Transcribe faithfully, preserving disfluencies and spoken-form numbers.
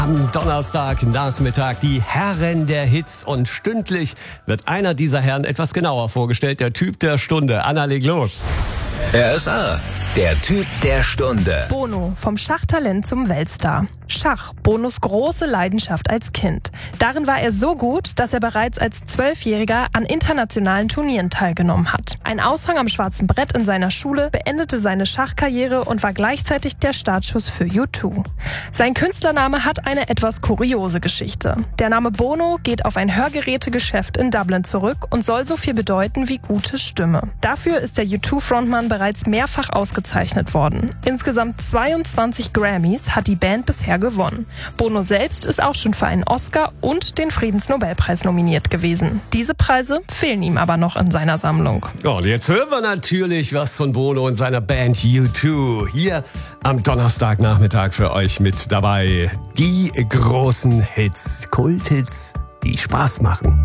Am Donnerstagnachmittag die Herren der Hits und stündlich wird einer dieser Herren etwas genauer vorgestellt. Der Typ der Stunde. Anna, leg los. R S A, der Typ der Stunde. Bono, vom Schachtalent zum Weltstar. Schach, Bonos große Leidenschaft als Kind. Darin war er so gut, dass er bereits als Zwölfjähriger an internationalen Turnieren teilgenommen hat. Ein Aushang am schwarzen Brett in seiner Schule beendete seine Schachkarriere und war gleichzeitig der Startschuss für U zwei. Sein Künstlername hat eine etwas kuriose Geschichte. Der Name Bono geht auf ein Hörgerätegeschäft in Dublin zurück und soll so viel bedeuten wie gute Stimme. Dafür ist der U zwei Frontmann bereits mehrfach ausgezeichnet worden. Insgesamt zweiundzwanzig Grammys hat die Band bisher gewonnen. Bono selbst ist auch schon für einen Oscar und den Friedensnobelpreis nominiert gewesen. Diese Preise fehlen ihm aber noch in seiner Sammlung. Ja, und jetzt hören wir natürlich was von Bono und seiner Band U zwei. Hier am Donnerstagnachmittag für euch mit dabei. Die großen Hits, Kulthits, die Spaß machen.